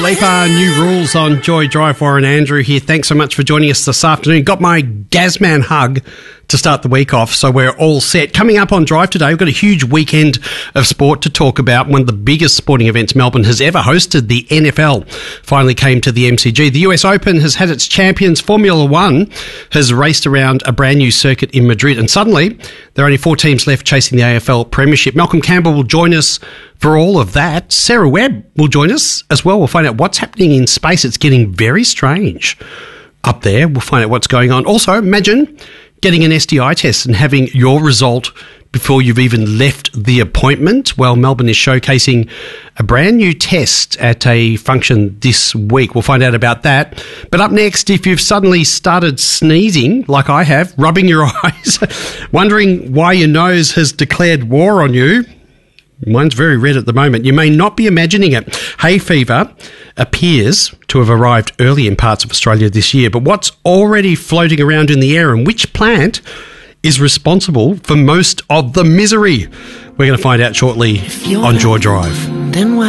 Khalifa, new rules on Joy Drive. Warren Andrew here. Thanks so much for joining us this afternoon. Got my Gazman hug to start the week off, so we're all set. Coming up on Drive today, we've got a huge weekend of sport to talk about. One of the biggest sporting events Melbourne has ever hosted, the NFL, finally came to the MCG. The US Open has had its champions. Formula One has raced around a brand new circuit in Madrid, and suddenly there are only 4 teams left chasing the AFL Premiership. Malcolm Campbell will join us for all of that. Sarah Webb will join us as well. We'll find out what's happening in space. It's getting very strange up there. We'll find out what's going on. Also, imagine getting an STI test and having your result before you've even left the appointment. Well, Melbourne is showcasing a brand new test at a function this week. We'll find out about that. But up next, if you've suddenly started sneezing, like I have, rubbing your eyes, wondering why your nose has declared war on you, mine's very red at the moment. You may not be imagining it. Hay fever appears to have arrived early in parts of Australia this year, but what's already floating around in the air and which plant is responsible for most of the misery? We're going to find out shortly on Joy Drive.